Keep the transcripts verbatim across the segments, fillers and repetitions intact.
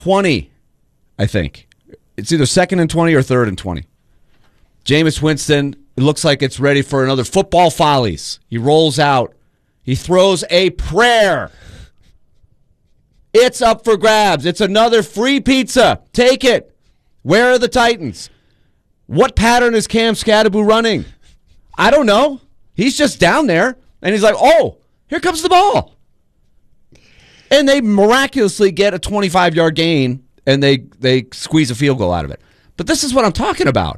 twenty, I think. It's either second and twenty or third and twenty. Jameis Winston, it looks like it's ready for another football follies. He rolls out. He throws a prayer. It's up for grabs. It's another free pizza. Take it. Where are the Titans? What pattern is Cam Scadaboo running? I don't know. He's just down there, and he's like, oh, here comes the ball. And they miraculously get a twenty-five-yard gain, and they, they squeeze a field goal out of it. But this is what I'm talking about.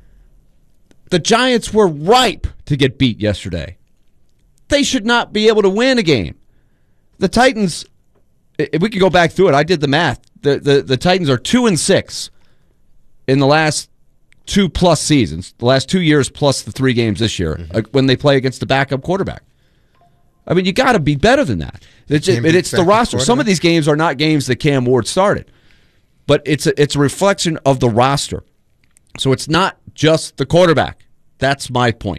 The Giants were ripe to get beat yesterday. They should not be able to win a game. The Titans, if we could go back through it, I did the math. The the, the Titans are two and six in the last two plus seasons, the last two years plus the three games this year, mm-hmm. when they play against the backup quarterback. I mean, you got to be better than that. It's, it, it's the roster. Some of these games are not games that Cam Ward started, but it's a, it's a reflection of the roster. So it's not just the quarterback. That's my point.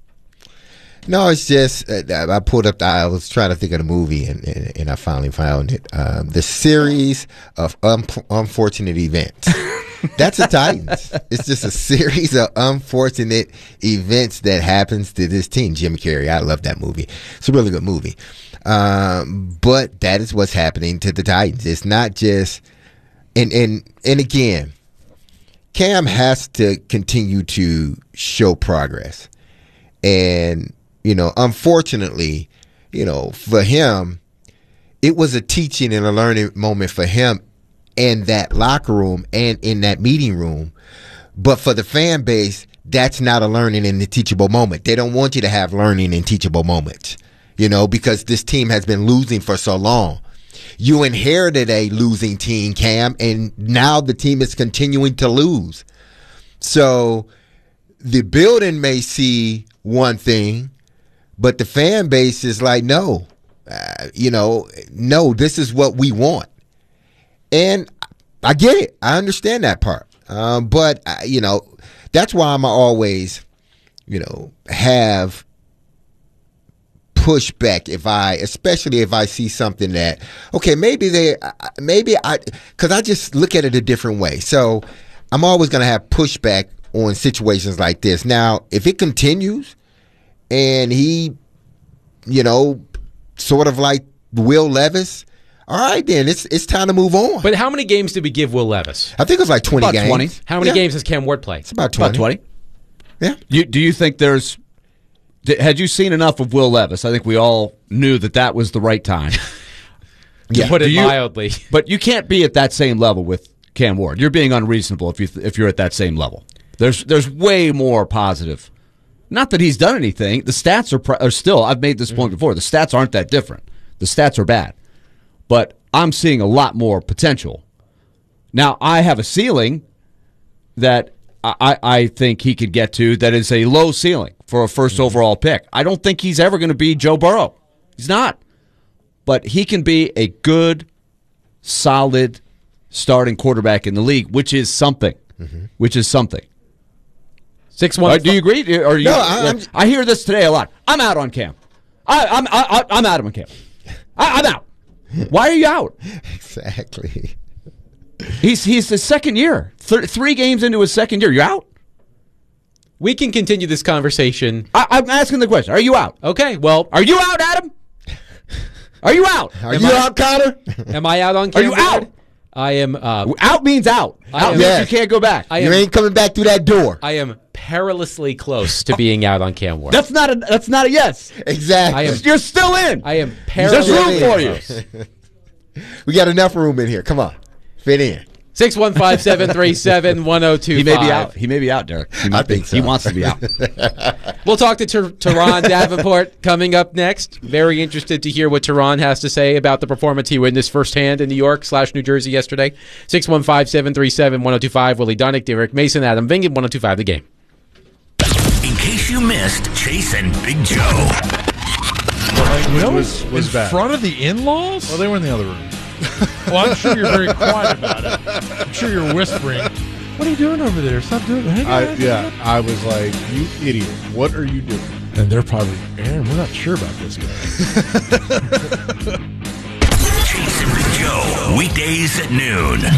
No, it's just uh, I pulled up. The, I was trying to think of the movie, and, and, and I finally found it. Um, the series of un- unfortunate events. That's the Titans. It's just a series of unfortunate events that happens to this team. Jim Carrey, I love that movie. It's a really good movie. Um, but that is what's happening to the Titans. It's not just, and and and again, Cam has to continue to show progress. And, you know, unfortunately, you know, for him, it was a teaching and a learning moment for him in that locker room and in that meeting room. But for the fan base, that's not a learning and a teachable moment. They don't want you to have learning and teachable moments, you know, because this team has been losing for so long. You inherited a losing team, Cam, and now the team is continuing to lose. So the building may see one thing, but the fan base is like, no, uh, you know, no, this is what we want. And I get it. I understand that part. Um, but, uh, you know, that's why I'm always, you know, have pushback if I, especially if I see something that, okay, maybe they, maybe I, because I just look at it a different way. So I'm always going to have pushback on situations like this. Now, if it continues and he, you know, sort of like Will Levis, all right, then it's it's time to move on. But how many games did we give Will Levis? I think it was like twenty About games. twenty. How many yeah. games has Cam Ward played? It's about twenty. About twenty. Yeah. You, do you think there's – had you seen enough of Will Levis? I think we all knew that that was the right time. To yeah. put it Do you, mildly. But you can't be at that same level with Cam Ward. You're being unreasonable if, you, if you're at that same level. There's there's way more positive. Not that he's done anything. The stats are, are still – I've made this point before. The stats aren't that different. The stats are bad. But I'm seeing a lot more potential. Now, I have a ceiling that I, I think he could get to that is a low ceiling for a first mm-hmm. overall pick. I don't think he's ever going to be Joe Burrow. He's not. But he can be a good, solid starting quarterback in the league, which is something. Mm-hmm. Which is something. Six one. Right, do you agree? Or you, no, I, I hear this today a lot. I'm out on Cam. I, I'm I, I'm out on Cam. I, I'm out. Why are you out? Exactly. He's he's his second year. Th- three games into his second year. You're out? We can continue this conversation. I, I'm asking the question. Are you out? Okay, well. Are you out, Adam? Are you out? Are am you I, out, Connor? Am I out on Cam Are you Ward? out? I am. Uh, out means out. I Out am, means yes. you can't go back. I you am, ain't coming back through that door. I am perilously close to being out on Cam Ward. That's not a that's not a yes. Exactly. I am, You're still in. I am There's perilously room for you. close. We got enough room in here. Come on. Fit in. six one five, seven three seven, one oh two five. He may be out. He may be out, Derek. He might I think be. so. He wants to be out. We'll talk to Ter- Teron Davenport coming up next. Very interested to hear what Teron has to say about the performance he witnessed firsthand in New York slash New Jersey yesterday. six one five, seven three seven, one oh two five. Willie Dunnick, Derek Mason, Adam Vingan, one oh two five The Game. In case you missed Chase and Big Joe. You know, was, was in bad. front of the in-laws? Well, they were in the other room. Well, I'm sure you're very quiet about it. I'm sure you're whispering. What are you doing over there? Stop doing it. I, yeah, I was like, you idiot. What are you doing? And they're probably, Aaron, we're not sure about this guy. Chase and Big Joe, weekdays at noon.